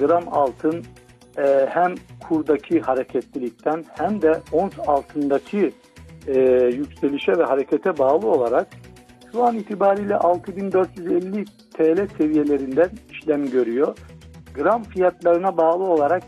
gram altın hem kurdaki hareketlilikten hem de ons altındaki yükselişe ve harekete bağlı olarak şu an itibariyle 6.450 TL seviyelerinden işlem görüyor. Gram fiyatlarına bağlı olarak